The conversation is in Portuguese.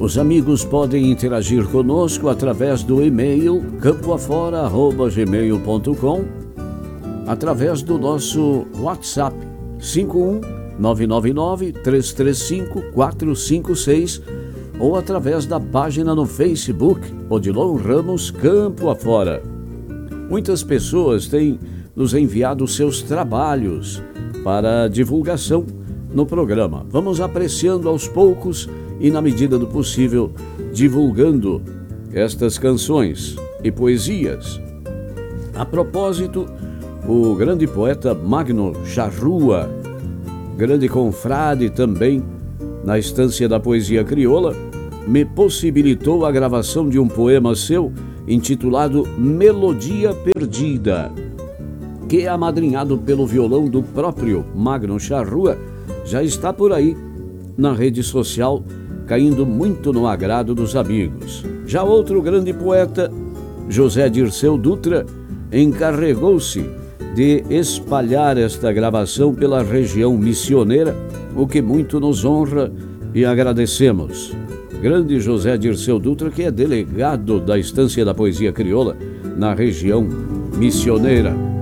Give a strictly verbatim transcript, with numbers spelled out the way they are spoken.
Os amigos podem interagir conosco através do e-mail campoafora arroba gmail ponto com, através do nosso WhatsApp cinco um nove nove nove, três três cinco, quatro cinco seis ou através da página no Facebook Odilon Ramos Campo Afora. Muitas pessoas têm nos enviado seus trabalhos para divulgação no programa. Vamos apreciando aos poucos e, na medida do possível, divulgando estas canções e poesias. A propósito, o grande poeta Magno Charrua, grande confrade também na Estância da Poesia Crioula, me possibilitou a gravação de um poema seu intitulado Melodia Perdida, que é amadrinhado pelo violão do próprio Magno Charrua. Já está por aí na rede social, caindo muito no agrado dos amigos. Já outro grande poeta, José Dirceu Dutra, encarregou-se de espalhar esta gravação pela região missioneira, o que muito nos honra e agradecemos. Grande José Dirceu Dutra, que é delegado da Estância da Poesia Crioula na região missioneira.